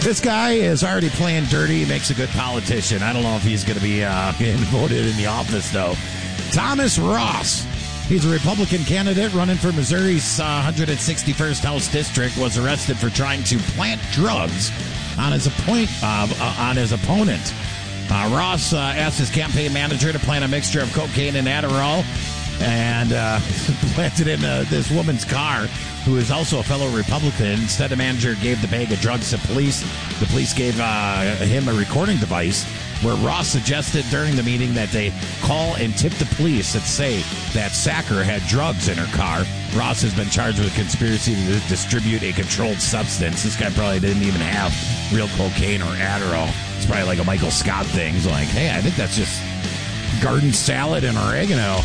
This guy is already playing dirty. He makes a good politician. I don't know if he's going to be voted in the office, though. Thomas Ross. He's a Republican candidate running for Missouri's 161st House District. Was arrested for trying to plant drugs on his opponent. Ross asked his campaign manager to plant a mixture of cocaine and Adderall and planted in this woman's car, who is also a fellow Republican. Instead, the manager gave the bag of drugs to police. The police gave him a recording device where Ross suggested during the meeting that they call and tip the police that say that Sacker had drugs in her car. Ross has been charged with conspiracy to distribute a controlled substance. This guy probably didn't even have real cocaine or Adderall. It's probably like a Michael Scott thing. He's like, hey, I think that's just garden salad and oregano.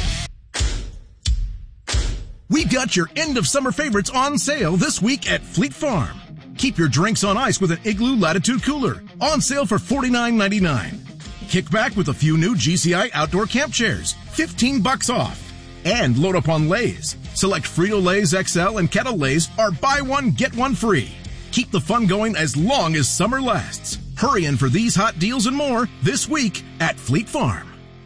We've got your end of summer favorites on sale this week at Fleet Farm. Keep your drinks on ice with an Igloo Latitude Cooler. On sale for $49.99. Kick back with a few new GCI outdoor camp chairs. $15 off. And load up on Lay's. Select Frito-Lay's XL and Kettle Lay's are buy one, get one free. Keep the fun going as long as summer lasts. Hurry in for these hot deals and more this week at Fleet Farm.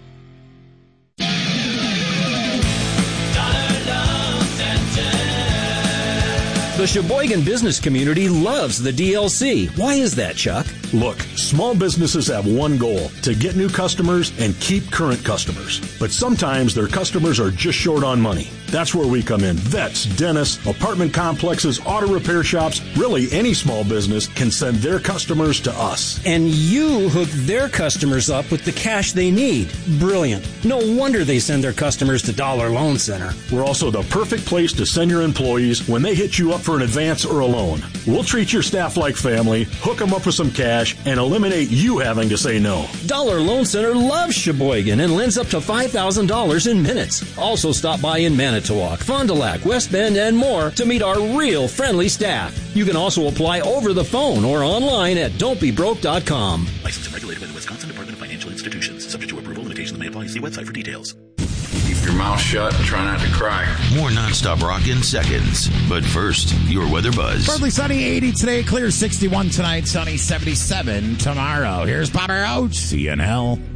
The Sheboygan business community loves the DLC. Why is that, Chuck? Look, small businesses have one goal, to get new customers and keep current customers. But sometimes their customers are just short on money. That's where we come in. Vets, dentists, apartment complexes, auto repair shops, really any small business can send their customers to us. And you hook their customers up with the cash they need. Brilliant. No wonder they send their customers to Dollar Loan Center. We're also the perfect place to send your employees when they hit you up for an advance or a loan. We'll treat your staff like family, hook them up with some cash, and eliminate you having to say no. Dollar Loan Center loves Sheboygan and lends up to $5,000 in minutes. Also stop by in Manitowoc, Fond du Lac, West Bend, and more to meet our real friendly staff. You can also apply over the phone or online at don'tbebroke.com. Licensed and regulated by the Wisconsin Department of Financial Institutions. Subject to approval, limitations may apply. See website for details. Keep your mouth shut and try not to cry. More nonstop rock in seconds. But first, your weather buzz. Partly sunny, 80 today. Clear 61 tonight. Sunny, 77 tomorrow. Here's Bobby Roach. CNL.